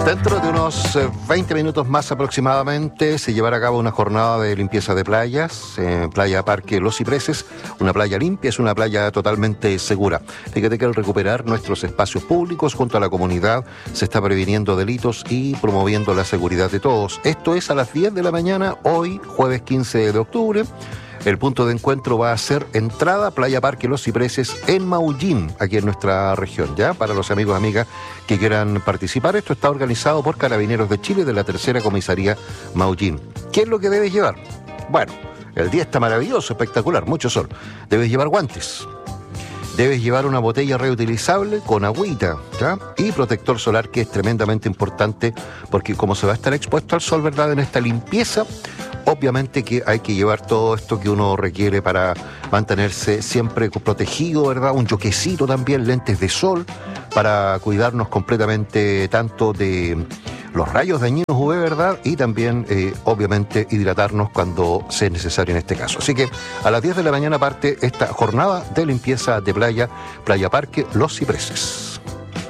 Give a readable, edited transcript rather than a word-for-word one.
Dentro de unos 20 minutos más aproximadamente se llevará a cabo una jornada de limpieza de playas, Playa Parque Los Cipreses. Una playa limpia es una playa totalmente segura. Fíjate que al recuperar nuestros espacios públicos junto a la comunidad se está previniendo delitos y promoviendo la seguridad de todos. Esto es a las 10 de la mañana, hoy jueves 15 de octubre. El punto de encuentro va a ser entrada Playa Parque Los Cipreses en Maullín, aquí en nuestra región, ¿ya? Para los amigos y amigas que quieran participar, esto está organizado por Carabineros de Chile de la Tercera Comisaría Maullín. ¿Qué es lo que debes llevar? Bueno, el día está maravilloso, espectacular, mucho sol. Debes llevar guantes. Debes llevar una botella reutilizable con agüita, ¿ya? Y protector solar, que es tremendamente importante porque como se va a estar expuesto al sol, ¿verdad? En esta limpieza, obviamente que hay que llevar todo esto que uno requiere para mantenerse siempre protegido, ¿verdad? Un joquecito también, lentes de sol, para cuidarnos completamente tanto de los rayos dañinos UV, ¿verdad? Y también, obviamente, hidratarnos cuando sea necesario en este caso. Así que a las 10 de la mañana parte esta jornada de limpieza de playa, Playa Parque Los Cipreses.